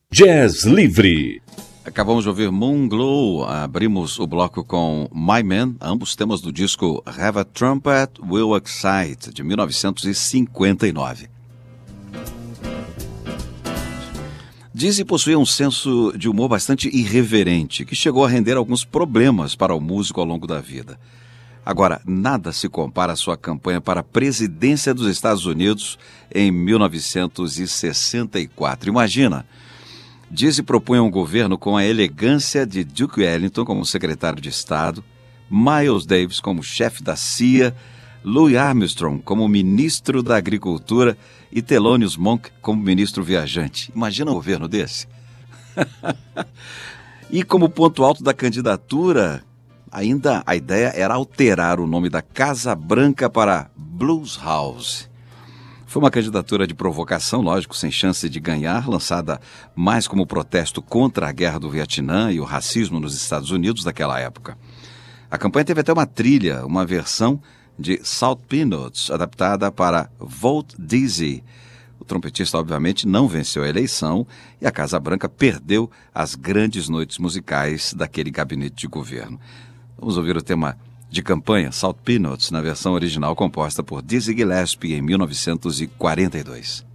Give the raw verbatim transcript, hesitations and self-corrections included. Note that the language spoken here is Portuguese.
Jazz Livre. Acabamos de ouvir Moon Glow, abrimos o bloco com My Man, ambos temas do disco Have a Trumpet Will Excite, de mil novecentos e cinquenta e nove. Dizzy possuía um senso de humor bastante irreverente, que chegou a render alguns problemas para o músico ao longo da vida. Agora, nada se compara à sua campanha para a presidência dos Estados Unidos em mil novecentos e sessenta e quatro. Imagina! Dizzy propunha um governo com a elegância de Duke Ellington como secretário de Estado, Miles Davis como chefe da C I A, Louis Armstrong como ministro da Agricultura e Thelonious Monk como ministro viajante. Imagina um governo desse? E como ponto alto da candidatura, ainda a ideia era alterar o nome da Casa Branca para Blues House. Foi uma candidatura de provocação, lógico, sem chance de ganhar, lançada mais como protesto contra a guerra do Vietnã e o racismo nos Estados Unidos daquela época. A campanha teve até uma trilha, uma versão de Salt Peanuts, adaptada para Vote Dizzy. O trompetista, obviamente, não venceu a eleição e a Casa Branca perdeu as grandes noites musicais daquele gabinete de governo. Vamos ouvir o tema de campanha, Salt Peanuts, na versão original composta por Dizzy Gillespie em mil novecentos e quarenta e dois.